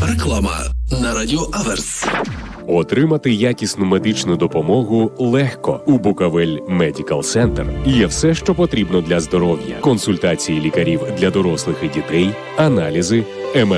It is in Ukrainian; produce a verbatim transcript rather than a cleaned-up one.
Реклама на Радіо Аверс. Отримати якісну медичну допомогу легко. У Буковель Медикал Центр є все, що потрібно для здоров'я. Консультації лікарів для дорослих і дітей, аналізи, ем ер